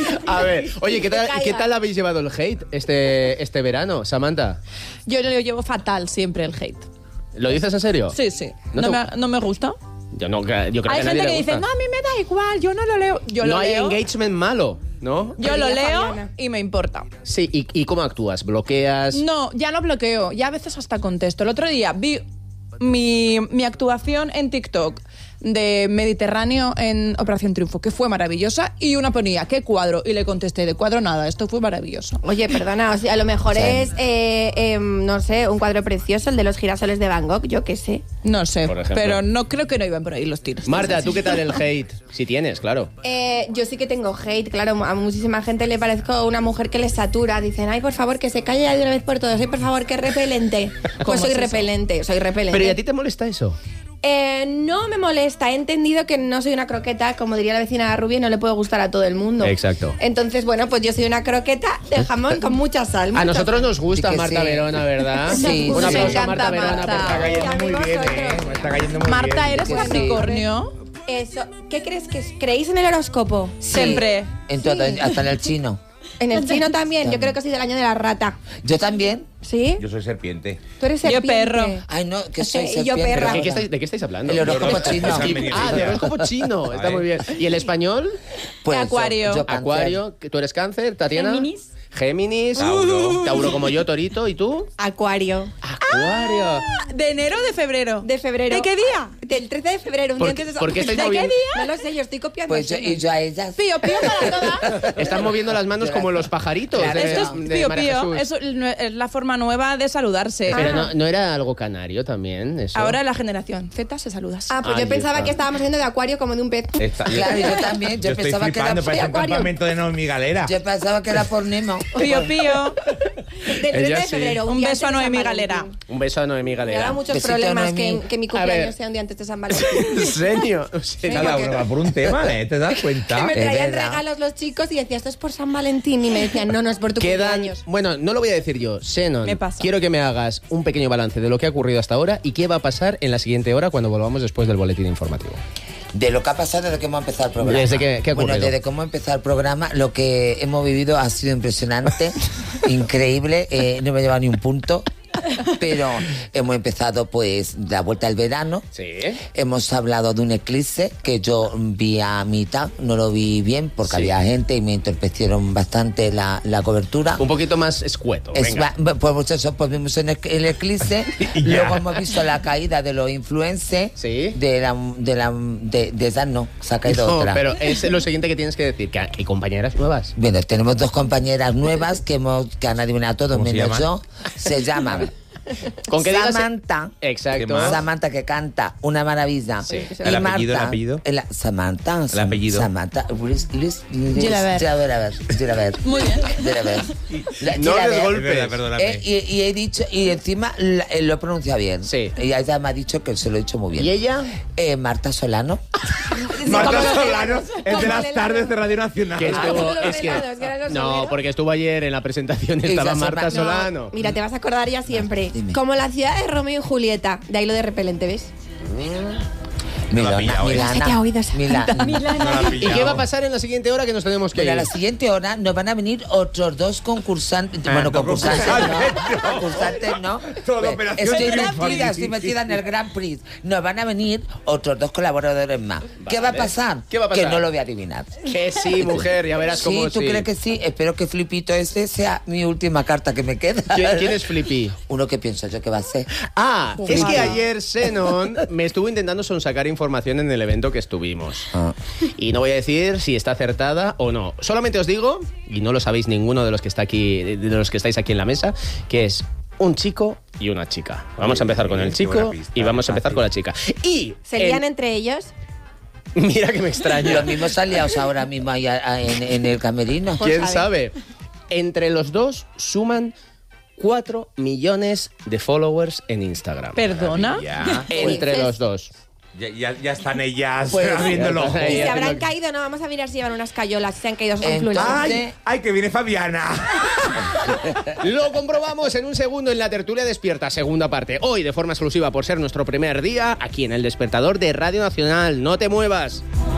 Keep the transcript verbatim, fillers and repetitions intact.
A ver, oye, ¿qué tal, ¿qué tal habéis llevado el hate este, este verano, Samantha? Yo lo llevo fatal siempre el hate. ¿Lo dices en serio? Sí, sí. ¿No No, te- me, no me gusta. Yo, no, yo creo Hay que a nadie gente que le dice, gusta. no, a mí me da igual, yo no lo leo. Yo no lo hay leo. engagement malo, ¿no? Yo lo Querida leo Fabiana. y me importa. Sí, ¿y, y cómo actúas? ¿Bloqueas? No, ya no bloqueo, ya a veces hasta contesto. El otro día vi mi, mi actuación en TikTok de Mediterráneo en Operación Triunfo, que fue maravillosa, y una ponía, ¿qué cuadro? Y le contesté, de cuadro nada, esto fue maravilloso. Oye, perdona, o sea, a lo mejor Sí. es, eh, eh, no sé, un cuadro precioso, el de los girasoles de Van Gogh, yo qué sé. No sé, Por ejemplo. pero no creo que no iban por ahí los tiros. Marta, ¿tú qué tal el hate? Si tienes, claro. Eh, yo sí que tengo hate, claro, a muchísima gente le parezco una mujer que les satura. Dicen, ay, por favor, que se calle ya de una vez por todas. Ay, por favor, que repelente. Pues soy es eso? repelente, soy repelente. ¿Pero y a ti te molesta eso? Eh, no me molesta, he entendido que no soy una croqueta, como diría la vecina Rubia, y no le puedo gustar a todo el mundo. Exacto. Entonces, bueno, pues yo soy una croqueta de jamón con mucha sal. A mucha nosotros sal. nos gusta Sí que Marta sí. Verona, ¿verdad? Sí, Un sí. aplauso Me a Marta encanta Verona. Marta. por Está favor. cayendo muy Y a bien, vosotros. ¿eh? Me está cayendo muy Marta, bien. ¿eres Sí. Capricornio? Eso, ¿qué crees que es? ¿Creéis en el horóscopo? Siempre. En todo, hasta en el chino. En el chino también, yo creo que soy del año de la rata. Yo también. ¿Sí? Yo soy serpiente. Tú eres Yo serpiente. perro. Ay, no, que soy Sí, yo serpiente. perra. ¿Qué- qué estáis- ¿De qué estáis hablando? El horóscopo chino. Ah, de horóscopo chino. Está muy bien. ¿Y el español? Pues yo- Acuario. yo cáncer. Acuario. ¿Tú eres cáncer, Tatiana? Géminis. Géminis. Tauro. Tauro como yo, Torito. ¿Y tú? Acuario. Acuario. ¿De enero o de febrero? De febrero. ¿De qué día? Del trece de febrero, un ¿Por día qué- antes de por qué estáis ¿De moviendo? qué día? No lo sé, yo estoy copiando. Pues yo, eso, y ¿no? yo a ellas. Pío, pío para todas. Están moviendo las manos como los pajaritos. Claro, de, Esto es de pío, María pío. Jesús. Eso es la forma nueva de saludarse. Pero no, ¿no era algo canario también? Eso? Ahora la generación Z se saludas. Ah, pues Ahí yo pensaba está. que estábamos yendo de acuario como de un pez. Está- Claro, yo también. Yo, Yo estoy pensaba que era flipando, parece un acuario. campamento de Noemi Galera. Yo pensaba que era por Nemo. Pío, pío. Del trece Ella de sí. febrero. Un día beso a antes de Noemi San Galera. Valentín. Un beso a Noemí Me da Galera. muchos Besito, problemas Noemí. que, que mi A cumpleaños ver. sea un día antes de San Valentín. ¿En serio? ¿En serio? Está la porque- broma por un tema, ¿eh? ¿Te das Que cuenta? me Es traían verdad. regalos los chicos y decía, esto es por San Valentín. Y me decían, no, no es por tu Quedan, cumpleaños. bueno, no lo voy a decir yo, Xenon. Me pasa. Quiero que me hagas un pequeño balance de lo que ha ocurrido hasta ahora y qué va a pasar en la siguiente hora cuando volvamos después del boletín informativo. De lo que ha pasado desde que hemos empezado el programa. Desde que- ¿qué ha bueno, ocurrido? desde que hemos empezado el programa, lo que hemos vivido ha sido impresionante, increíble. eh, no me ha llevado ni un punto. Pero hemos empezado pues la vuelta al verano. Sí. Hemos hablado de un eclipse que yo vi a mitad, no lo vi bien porque Sí. había gente y me entorpecieron bastante la, la cobertura. Un poquito más escueto. Es venga. va- pues eso, pues vimos en el, el eclipse, Y ya. luego hemos visto la caída de los influencers, Sí. de la de la de, de esa no, se ha caído No, otra. pero es lo siguiente que tienes que decir, que hay compañeras nuevas. Bueno, tenemos dos compañeras nuevas que hemos que han adivinado todo ¿Cómo se menos llaman? yo. Se llaman Con que digas- Samantha. Exacto. ¿Qué más? Samantha que canta una maravilla. Sí. Y ¿El apellido, Marta, el apellido? el- Samantha. El apellido. Samantha. Luis, Luis, Luis, Gilabert. Gilabert, Gilabert. Muy bien. Gilabert. La- No Gilabert. des Es golpes. verdad, perdóname. Eh, y, y he dicho, y encima la- eh, lo he pronunciado bien. Sí. Y ella me ha dicho que se lo he dicho muy bien. ¿Y ella? Eh, Marta Solano. Marta Solano es como de el las helado. tardes de Radio Nacional. Que estuvo, como los es que, helados, que eran los no, soleros. porque estuvo ayer en la presentación y Y estaba se asoma- Marta no, Solano. Mira, te vas a acordar ya siempre. Dime. Como la ciudad de Romeo y Julieta. De ahí lo de repelente, ¿ves? No la ha Milana, pillado, ¿eh? Milana, Se te ha oído esa. Milana. No la ha ¿Y pillado. qué va a pasar en la siguiente hora que nos tenemos que Pero a ir? la siguiente hora nos van a venir otros dos concursantes. Ah, bueno, dos concursantes concursantes, no. no. Concursantes no. Todo Pues, Operación estoy Triunfo. metida, estoy metida en el Grand Prix. Nos van a venir otros dos colaboradores más. ¿Qué va a pasar? ¿Qué va a pasar? Que no lo voy a adivinar. Que sí, mujer, ya verás Sí, cómo ¿tú sí. crees que sí? Espero que Flipito ese sea mi última carta que me queda. ¿Quién, quién es Flippy? Uno que pienso yo que va a ser. Ah, es que Fíjate. ayer Xenon me estuvo intentando sonsacar información en el evento que estuvimos. Ah. Y no voy a decir si está acertada o no. Solamente os digo, y no lo sabéis ninguno de los que está aquí, de los que estáis aquí en la mesa, que es un chico y una chica. Vamos a empezar con el Qué buena chico pista, y vamos a empezar fácil. con la chica. Y Se lían en- entre ellos. mira que me extraña. Los mismos aliados ahora mismo ahí a- a- en, en el camerino. ¿Quién Pues sabe? Entre los dos suman cuatro millones de followers en Instagram. ¿Perdona? Ya, Entre dices? los dos. ya, ya, ya están ellas Pues, abriendo el ojo. ya Y Ahí se haciendo- habrán caído, no, vamos a mirar si llevan unas cayolas, si se han caído esos Entonces- influencers. ¡Ay! ¡Ay, que viene Fabiana! Lo comprobamos en un segundo en la tertulia despierta, segunda parte. Hoy de forma exclusiva por ser nuestro primer día aquí en El Despertador de Radio Nacional. No te muevas.